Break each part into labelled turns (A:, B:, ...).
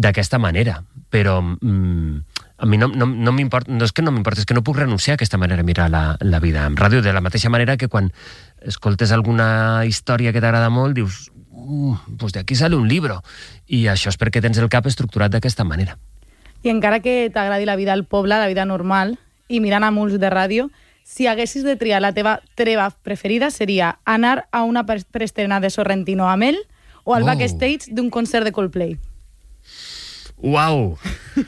A: d'aquesta manera. Però a mi no m'importa, no és que no m'importa, és que no puc renunciar a aquesta manera de mirar la vida en ràdio, de la mateixa manera que quan escoltes alguna història que t'agrada molt, dius, pues de aquí sale un libro, i això és perquè tens el cap estructurat d'aquesta manera.
B: I encara que t'agradi la vida al poble, la vida normal, i mirant a molts de ràdio, si haguessis de triar la teva treva preferida seria anar a una preestrena de Sorrentino amb ell o al backstage d'un concert de Coldplay.
A: Uau!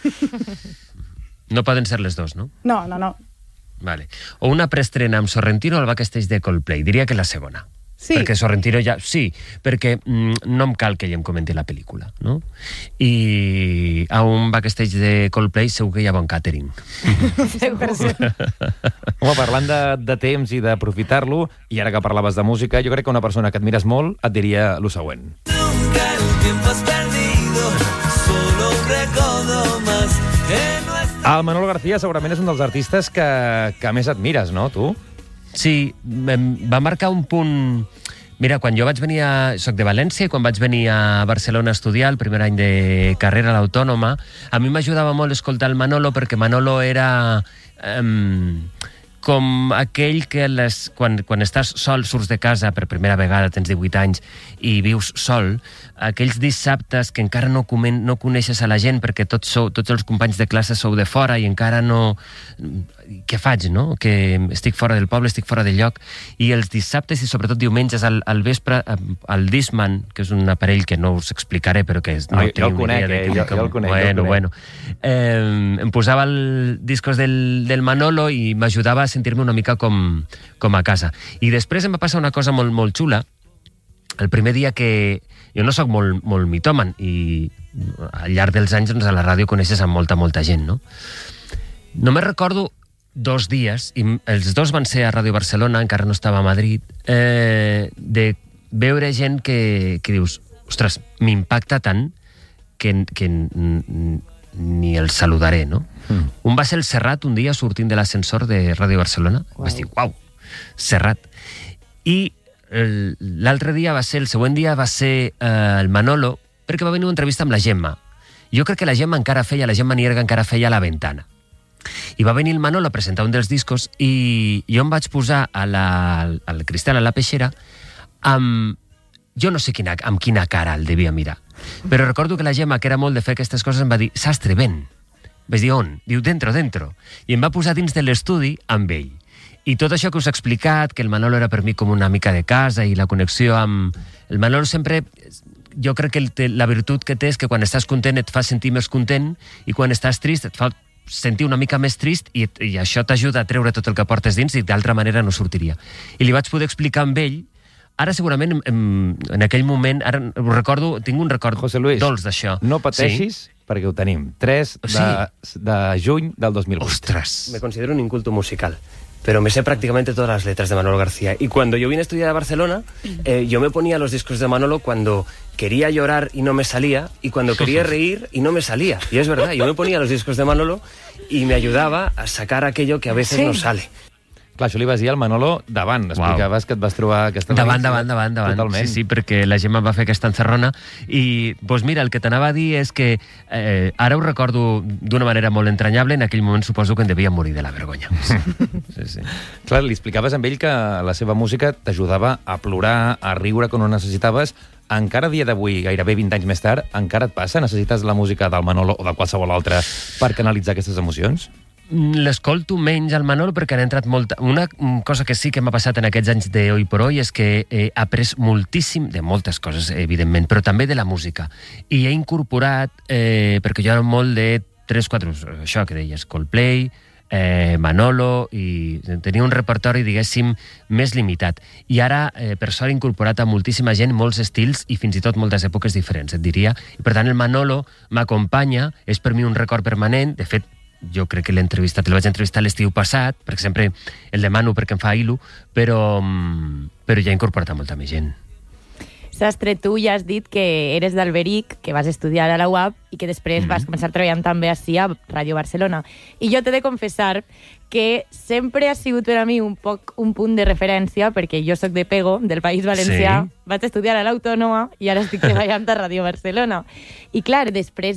A: No poden ser les dos, no?
B: No.
A: Vale. O una preestrena amb Sorrentino al backstage de Coldplay. Diria que la segona.
B: Sí.
A: Perquè Sorrentino ja... Sí, perquè no em cal que ell em comenti la pel·lícula, no? I a un backstage de Coldplay segur que hi ha bon catering.
B: 100%.
C: Home, parlant de temps i d'aprofitar-lo, i ara que parlaves de música, jo crec que una persona que admires molt et diria lo següent. Nunca el tiempo has perdido, solo un recodo más que no está... El Manolo García segurament és un dels artistes que més admires, no, tu?
A: Sí, va marcar un punt... Mira, quan jo vaig venir soc de València, i quan vaig venir a Barcelona a estudiar, el primer any de carrera a l'Autònoma, a mi m'ajudava molt escoltar el Manolo, perquè Manolo era com aquell que quan estàs sol, surts de casa per primera vegada, tens 18 anys, i vius sol, aquells dissabtes que encara no coneixes a la gent, perquè tots els companys de classe sou de fora i encara no... Què faig, no? Que estic fora del poble, estic fora del lloc. I els dissabtes i sobretot diumenges al vespre, al Discman, que és un aparell que no us explicaré, però que no
C: jo el conec, jo el conec.
A: Bueno. Em posava els discos del Manolo i m'ajudava a sentir-me una mica com a casa. I després em va passar una cosa molt, molt xula. El primer dia que... Jo no sóc molt mitòman i al llarg dels anys a la ràdio coneixes amb molta gent, no? Només recordo 2 dies, i els 2 van ser a Ràdio Barcelona, encara no estava a Madrid, de veure gent que dius, ostres, m'impacta tant que ni el saludaré, no? Un va ser el Serrat, un dia sortint de l'ascensor de Ràdio Barcelona. Vaig dir, uau, Serrat. I l'altre dia el següent dia va ser el Manolo, perquè va venir una entrevista amb la Gemma. Jo crec que la Gemma Nierga encara feia La Ventana. I va venir el Manolo a presentar un dels discos i jo em vaig posar al Cristal a la Peixera amb... Jo no sé amb quina cara el devia mirar, però recordo que la Gemma, que era molt de fer aquestes coses, em va dir, Sastre, ven. Vaig dir, on? Diu, dentro. I em va posar dins de l'estudi amb ell. I tot això que us he explicat, que el Manolo era per mi com una mica de casa i la connexió amb... El Manolo sempre... Jo crec que la virtut que té és que quan estàs content et fa sentir més content i quan estàs trist et fa sentir una mica més trist i això t'ajuda a treure tot el que portes dins i d'altra manera no sortiria. I li vaig poder explicar amb ell. Ara segurament en aquell moment, ara ho recordo, tinc un record dolç d'això.
C: No pateixis, perquè ho tenim. 3 de juny del 2008.
A: Ostras. Me considero un inculto musical, pero me sé prácticamente todas las letras de Manolo García. Y cuando yo vine a estudiar a Barcelona, yo me ponía los discos de Manolo cuando quería llorar y no me salía, y cuando quería reír y no me salía. Y es verdad, yo me ponía los discos de Manolo y me ayudaba a sacar aquello que a veces no sale.
C: Clar, això li vas dir al Manolo davant. Explicaves que et vas trobar aquesta...
A: Davant. Totalment. Sí, perquè la Gemma va fer aquesta encerrona. I, doncs mira, el que t'anava a dir és que ara ho recordo d'una manera molt entranyable, en aquell moment suposo que em devia morir de la vergonya. Sí.
C: Clar, li explicaves amb ell que la seva música t'ajudava a plorar, a riure quan ho necessitaves. Encara a dia d'avui, gairebé 20 anys més tard, encara et passa? Necessites la música del Manolo o de qualsevol altre per canalitzar aquestes emocions?
A: L'escolto menys al Manolo perquè han entrat molta... Una cosa que sí que m'ha passat en aquests anys de Hoy por Hoy és que he après moltíssim de moltes coses, evidentment, però també de la música. I he incorporat, perquè jo era molt de 3-4, això que deies, Coldplay, Manolo, i tenia un repertori, diguéssim, més limitat. I ara, per sort, he incorporat a moltíssima gent molts estils i fins i tot moltes èpoques diferents, et diria. I per tant, el Manolo m'acompanya, és per mi un record permanent. De fet, jo crec que el vaig entrevistar l'estiu passat, perquè sempre el demano perquè em fa il·lu, però ja he incorporat a molta més gent.
D: Sastre, tu ja has dit que eres d'Alberic, que vas estudiar a la UAB i que després vas començar treballant també ací a Ràdio Barcelona. I jo t'he de confessar que sempre ha sigut per a mi un punt de referència, perquè jo sóc de Pego, del País Valencià, vaig estudiar a l'Autònoma i ara estic treballant a Ràdio Barcelona. I clar, després